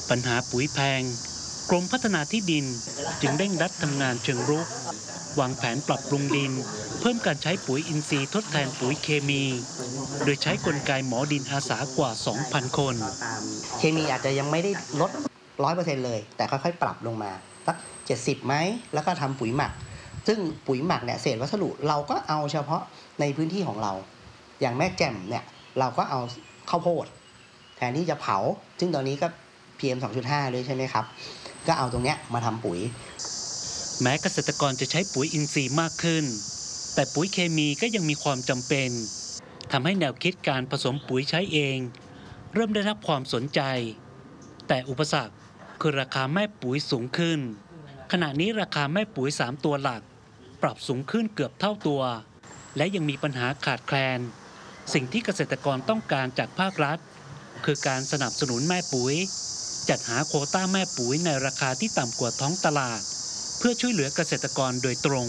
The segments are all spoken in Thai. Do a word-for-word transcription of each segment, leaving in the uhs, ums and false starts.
ปัญหาปุ๋ยแพงกรมพัฒนาที่ดินจึงเร่งรัดทำงานเชิงรุกวางแผนปรับปรุงดินเพิ่มการใช้ปุ๋ยอินทรีย์ทดแทนปุ๋ยเคมีโดยใช้กลไกหมอดินอาสากว่า สองพัน คนเคมีอาจจะยังไม่ได้ลด ร้อยเปอร์เซ็นต์ เลยแต่ค่อยๆปรับลงมาสักเจ็ดสิบไหมแล้วก็ทำปุ๋ยหมักซึ่งปุ๋ยหมักเนี่ยเศษวัสดุเราก็เอาเฉพาะในพื้นที่ของเราอย่างแม่แจ่มเนี่ยเราก็เอาข้าวโพดแทนที่จะเผาซึ่งตอนนี้ก็ พี เอ็ม สองจุดห้า ด้วยใช่ไหมครับก็เอาตรงเนี้ยมาทำปุ๋ยแม้เกษตรกรจะใช้ปุ๋ยอินทรีย์มากขึ้นแต่ปุ๋ยเคมีก็ยังมีความจำเป็นทำให้แนวคิดการผสมปุ๋ยใช้เองเริ่มได้รับความสนใจแต่อุปสรรคคือราคาแม่ปุ๋ยสูงขึ้นขณะนี้ราคาแม่ปุ๋ยสามตัวหลักปรับสูงขึ้นเกือบเท่าตัวและยังมีปัญหาขาดแคลนสิ่งที่เกษตรกรต้องการจากภาครัฐคือการสนับสนุนแม่ปุ๋ยจัดหาโควต้าแม่ปุ๋ยในราคาที่ต่ำกว่าท้องตลาดเพื่อช่วยเหลือเกษตรกรโดยตรง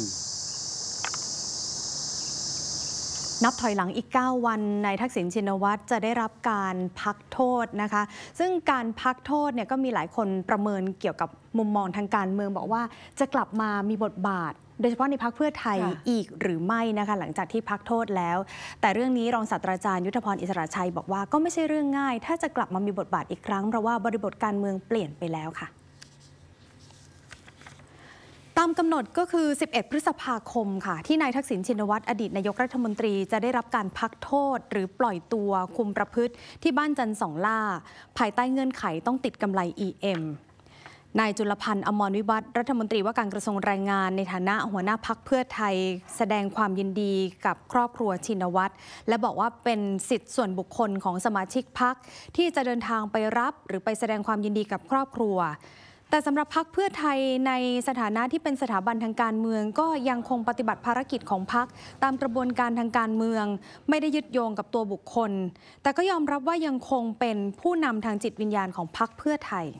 นับถอยหลังอีกเก้าวันนายทักษิณชินวัตรจะได้รับการพักโทษนะคะซึ่งการพักโทษเนี่ยก็มีหลายคนประเมินเกี่ยวกับมุมมองทางการเมืองบอกว่าจะกลับมามีบทบาทโดยเฉพาะในพรรคเพื่อไทยอีกหรือไม่นะคะหลังจากที่พักโทษแล้วแต่เรื่องนี้รองศาสตราจารย์ยุทธพรอิสระชัยบอกว่าก็ไม่ใช่เรื่องง่ายถ้าจะกลับมามีบทบาทอีกครั้งเพราะว่าบริบทการเมืองเปลี่ยนไปแล้วค่ะตามกำหนดก็คือสิบเอ็ดพฤษภาคมค่ะที่นายทักษิณชินวัตรอดีตนายกรัฐมนตรีจะได้รับการพักโทษหรือปล่อยตัวคุมประพฤติที่บ้านจันทร์สองล่าภายใต้เงื่อนไขต้องติดกำไร อี เอ็ม นายจุลพันธ์อมรวิวัฒน์รัฐมนตรีว่าการกระทรวงแรงงานในฐานะหัวหน้าพรรคเพื่อไทยแสดงความยินดีกับครอบครัวชินวัตรและบอกว่าเป็นสิทธิส่วนบุคคลของสมาชิกพรรคที่จะเดินทางไปรับหรือไปแสดงความยินดีกับครอบครัวแต่สำหรับพรรคเพื่อไทยในสถานะที่เป็นสถาบันทางการเมืองก็ยังคงปฏิบัติภารกิจของพรรคตามกระบวนการทางการเมืองไม่ได้ยึดโยงกับตัวบุคคลแต่ก็ยอมรับว่ายังคงเป็นผู้นำทางจิตวิญญาณของพรรคเพื่อไทย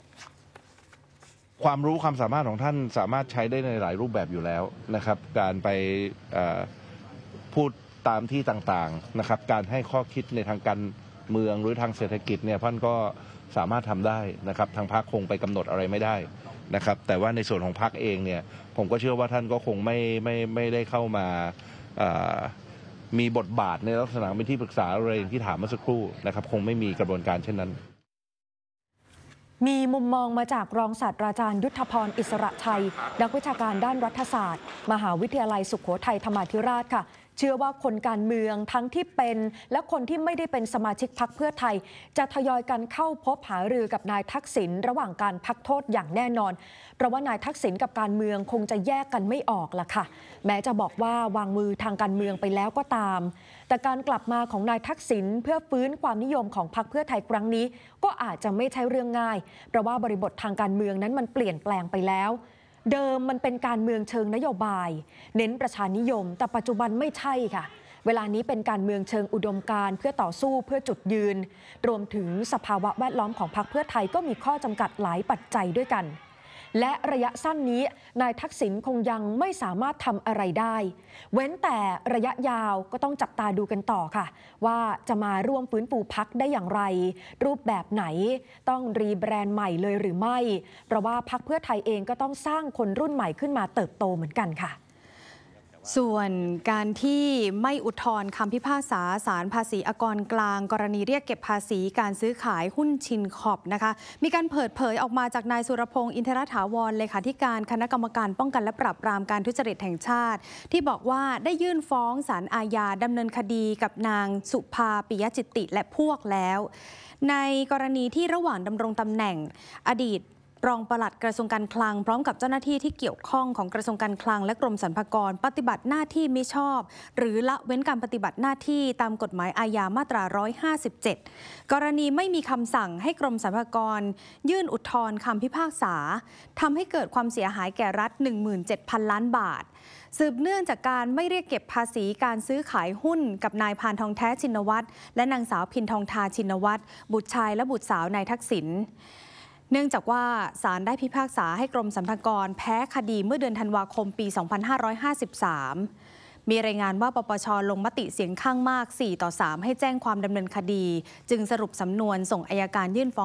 ความรู้ความสามารถของท่านสามารถใช้ได้ในหลายรูปแบบอยู่แล้วนะครับการไปพูดตามที่ต่างๆนะครับการให้ข้อคิดในทางการเมืองหรือทางเศรษฐกิจเนี่ยท่านก็สามารถทำได้นะครับทางพรรคคงไปกำหนดอะไรไม่ได้นะครับแต่ว่าในส่วนของพรรคเองเนี่ยผมก็เชื่อว่าท่านก็คงไม่ไม่ไม่ได้เข้ามามีบทบาทในลักษณะเป็นที่ปรึกษาอะไรอย่างที่ถามเมื่อสักครู่นะครับคงไม่มีกระบวนการเช่นนั้นมีมุมมองมาจากรองศาสตราจารย์ยุทธพรอิสระชัยนักวิชาการด้านรัฐศาสตร์มหาวิทยาลัยสุโขทัยธรรมาธิราชค่ะเชื่อว่าคนการเมืองทั้งที่เป็นและคนที่ไม่ได้เป็นสมาชิกพรรคเพื่อไทยจะทยอยกันเข้าพบหารือกับนายทักษิณระหว่างการพักโทษอย่างแน่นอนเพราะว่านายทักษิณกับการเมืองคงจะแยกกันไม่ออกล่ะค่ะแม้จะบอกว่าวางมือทางการเมืองไปแล้วก็ตามแต่การกลับมาของนายทักษิณเพื่อฟื้นความนิยมของพรรคเพื่อไทยครั้งนี้ก็อาจจะไม่ใช่เรื่องง่ายเพราะว่าบริบททางการเมืองนั้นมันเปลี่ยนแปลงไปแล้วเดิมมันเป็นการเมืองเชิงนโยบายเน้นประชานิยมแต่ปัจจุบันไม่ใช่ค่ะเวลานี้เป็นการเมืองเชิงอุดมการณ์เพื่อต่อสู้เพื่อจุดยืนรวมถึงสภาวะแวดล้อมของพรรคเพื่อไทยก็มีข้อจำกัดหลายปัจจัยด้วยกันและระยะสั้นนี้นายทักษิณคงยังไม่สามารถทำอะไรได้เว้นแต่ระยะยาวก็ต้องจับตาดูกันต่อค่ะว่าจะมาร่วมฟื้นฟูพรรคได้อย่างไรรูปแบบไหนต้องรีแบรนด์ใหม่เลยหรือไม่เพราะว่าพรรคเพื่อไทยเองก็ต้องสร้างคนรุ่นใหม่ขึ้นมาเติบโตเหมือนกันค่ะส่วนการที่ไม่อุทธรณ์คำพิพากษาศาลภาษีอากรกลางกรณีเรียกเก็บภาษีการซื้อขายหุ้นชินคอร์ปนะคะมีการเปิดเผยออกมาจากนายสุรพงษ์อินทรถาวรเลขาธิการคณะกรรมการป้องกันและปราบปรามการทุจริตแห่งชาติที่บอกว่าได้ยื่นฟ้องศาลอาญาดำเนินคดีกับนางสุภาปิยจิตติและพวกแล้วในกรณีที่ระหว่างดำรงตำแหน่งอดีตรองปลัดกระทรวงการคลังพร้อมกับเจ้าหน้าที่ที่เกี่ยวข้องของกระทรวงการคลังและกรมสรรพากรปฏิบัติหน้าที่มิชอบหรือละเว้นการปฏิบัติหน้าที่ตามกฎหมายอาญามาตราหนึ่งร้อยห้าสิบเจ็ดกรณีไม่มีคำสั่งให้กรมสรรพากรยื่นอุทธรณ์คำพิพากษาทำให้เกิดความเสียหายแก่รัฐ หนึ่งหมื่นเจ็ดพัน ล้านบาทสืบเนื่องจากการไม่เรียกเก็บภาษีการซื้อขายหุ้นกับนายพานทองแท้ชินวัตรและนางสาวพินทองทาชินวัตรบุตรชายและบุตรสาวนายทักษิณเนื่องจากว่าศาลได้พิพากษาให้กรมสรรพากรแพ้คดีเมื่อเดือนธันวาคมปี สองพันห้าร้อยห้าสิบสาม มีรายงานว่าปปช.ลงมติเสียงข้างมาก สี่ต่อสาม ให้แจ้งความดำเนินคดีจึงสรุปสำนวนส่งอัยการยื่นฟ้อง